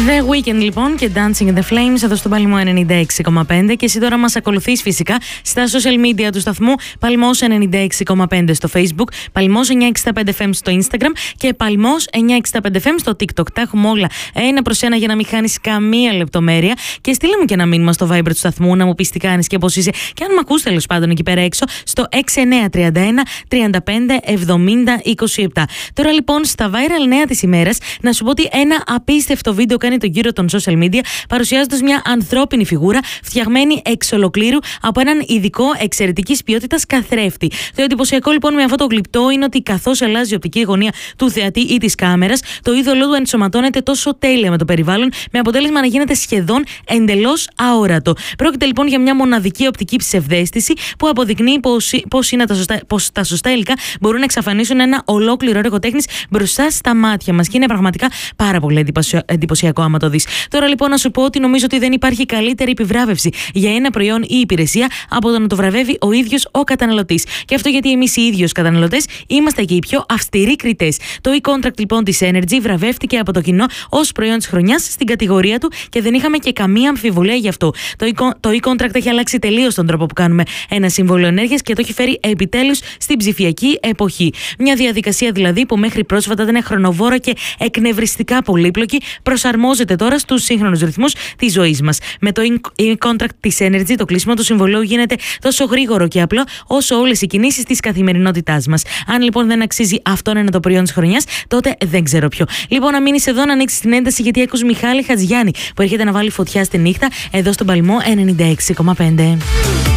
The Weeknd λοιπόν και Dancing in the Flames εδώ στον Παλμό 96,5 και εσύ τώρα μας ακολουθείς φυσικά στα social media του σταθμού Παλμός 96,5 στο Facebook, Παλμός 965 FM στο Instagram και Παλμός 965 FM στο TikTok. Τα έχουμε όλα ένα προς ένα για να μην χάνεις καμία λεπτομέρεια και στείλε μου και ένα μήνυμα στο Viber του σταθμού να μου πεις τι κάνεις και πώς είσαι και αν με ακούς τέλος πάντων εκεί πέρα έξω στο 6931 35 70 27. Τώρα λοιπόν στα viral νέα της ημέρας να σου πω ότι ένα απίστευτο βίντεο κάνει τον γύρο των social media παρουσιάζοντας μια ανθρώπινη φιγούρα φτιαγμένη εξ ολοκλήρου από έναν ειδικό εξαιρετικής ποιότητας καθρέφτη. Το εντυπωσιακό λοιπόν με αυτό το γλυπτό είναι ότι καθώς αλλάζει η οπτική γωνία του θεατή ή της κάμερας, το είδωλό του ενσωματώνεται τόσο τέλεια με το περιβάλλον, με αποτέλεσμα να γίνεται σχεδόν εντελώς αόρατο. Πρόκειται λοιπόν για μια μοναδική οπτική ψευδαίσθηση που αποδεικνύει πως τα σωστά υλικά μπορούν να εξαφανίσουν ένα ολόκληρο έργο τέχνης μπροστά στα μάτια μας. Και είναι πραγματικά πάρα πολύ εντυπωσιακό άμα το δεις. Τώρα λοιπόν να σου πω ότι νομίζω ότι δεν υπάρχει καλύτερη επιβράβευση για ένα προϊόν ή υπηρεσία από το να το βραβεύει ο ίδιος ο καταναλωτής. Και αυτό γιατί εμείς οι ίδιοι ως καταναλωτές είμαστε και οι πιο αυστηροί κριτές. Το e-contract λοιπόν της Energy βραβεύτηκε από το κοινό ως προϊόν της χρονιάς στην κατηγορία του και δεν είχαμε και καμία αμφιβολία γι' αυτό. Το e-contract έχει αλλάξει τελείως τον τρόπο που κάνουμε ένα σύμβολο ενέργειας και το έχει φέρει επιτέλους στην ψηφιακή εποχή. Μια διαδικασία δηλαδή που μέχρι πρόσφατα ήταν χρονοβόρα και εκνευριστικά πολύπλοκη, προσαρμόζεται τώρα στους σύγχρονους ρυθμούς της ζωής μας. Με το e-contract της Energy το κλείσιμο του συμβολέου γίνεται τόσο γρήγορο και απλό όσο όλες οι κινήσεις της καθημερινότητάς μας. Αν λοιπόν δεν αξίζει αυτό να είναι το προϊόν της χρονιάς, τότε δεν ξέρω ποιο. Λοιπόν, να μείνεις εδώ να ανοίξεις την ένταση γιατί ακούς Μιχάλη Χατζιάννη που έρχεται να βάλει φωτιά στη νύχτα εδώ στον Παλμό 96,5.